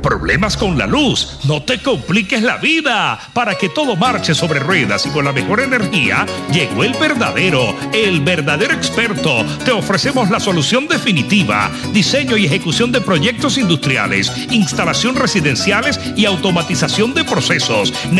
¿Problemas con la luz? No te compliques la vida. Para que todo marche sobre ruedas y con la mejor energía, llegó el verdadero experto. Te ofrecemos la solución definitiva: diseño y ejecución de proyectos industriales, instalación residenciales y automatización de procesos.